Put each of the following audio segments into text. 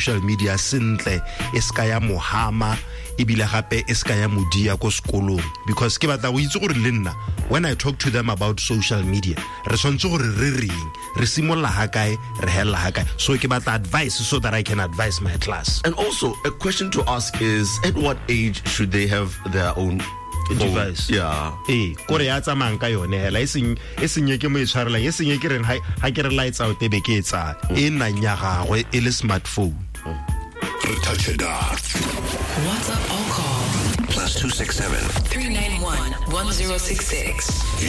social media sentle eska ya mohama ebile gape eska ya modia ko sekolong, because ke batla go itse gore le nna when I talk to them about social media re swantse gore re reng re simolla ha kae re hella ha kae. So ke batla advice so that I can advise my class. And also a question to ask is, at what age should they have their own device? Yeah. Kore ya tsamang ka yone hela eseng ke mo itshwarela eseng ke reng ha ke re lights out e be ke etsa e nna nya gagwe e le smartphone. Touch it up. WhatsApp or call +267 391 1066.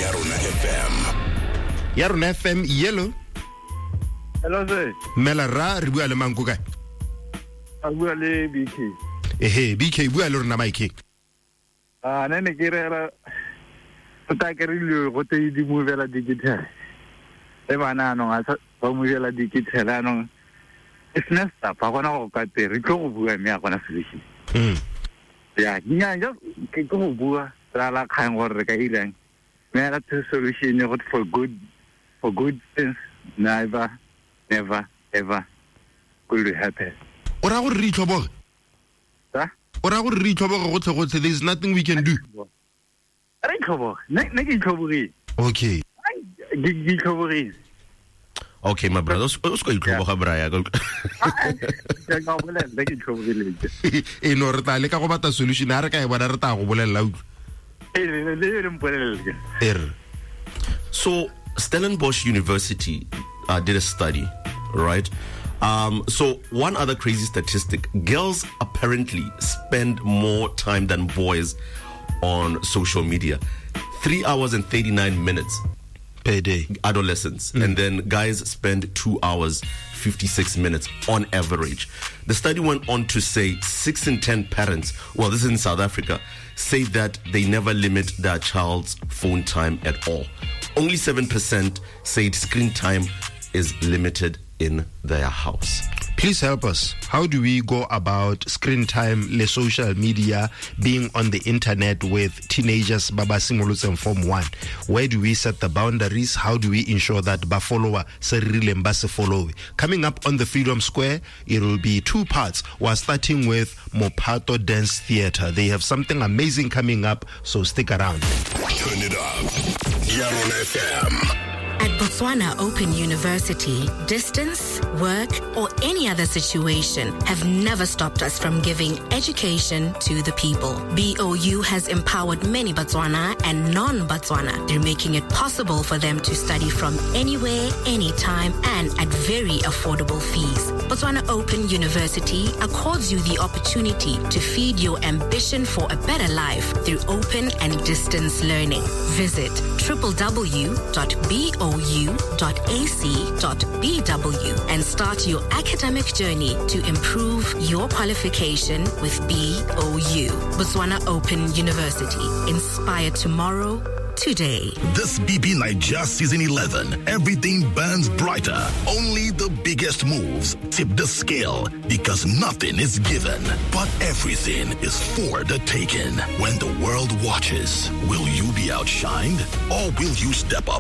Yaruna FM yellow. Hello sir. Mela ra re bua le mang go kae? A bua le BK. BK bua le rena Mike. Nene ke rera ta ke re le go te di movela digital. E bana no ga ba movela digital ano. It's not stuff. I want to go te re go bua me a gona solution. Ya nya ke go bua ra la khang gore ka irang. Me ra the solution go for good things. Never ever could happen. Ora go re itlhoboge. Ora go re itlhoboge go tlhogotle, there is nothing we can do. Re itlhoboge. Ne ke itlhoboge. Okay. Ke itlhoboge. Okay, my brother. Let's go itlhoboga braya. Ya ga bolela ke itlhoboge le. No re ta le ka go bata solution ha re ka e bona re ta go bolela utlo. So Stellenbosch University did a study, right? So one other crazy statistic: girls apparently spend more time than boys on social media. 3 hours and 39 minutes per day, adolescents, and then guys spend 2 hours 56 minutes on average. The study went on to say 6 in 10 parents, well, this is in South Africa, say that they never limit their child's phone time at all. Only 7% said screen time is limited in their house. Please help us. How do we go about screen time, le social media, being on the internet with teenagers, baba simolutseng form 1? Where do we set the boundaries? How do we ensure that ba follower se rile mba se follow? Coming up on the Freedom Square, it will be 2 parts. We're starting with Mopato Dance Theatre. They have something amazing coming up, so stick around. Turn it up. Yaruna FM. At Botswana Open University, distance, work, or any other situation have never stopped us from giving education to the people. BOU has empowered many Botswana and non-Botswana through making it possible for them to study from anywhere, anytime, and at very affordable fees. Botswana Open University accords you the opportunity to feed your ambition for a better life through open and distance learning. Visit www.bou.ac.bw and start your academic journey to improve your qualification with BOU. Botswana Open University. Inspire tomorrow, today. This BB Naija Season 11, everything burns brighter. Only the biggest moves tip the scale because nothing is given, but everything is for the taking. When the world watches, will you be outshined or will you step up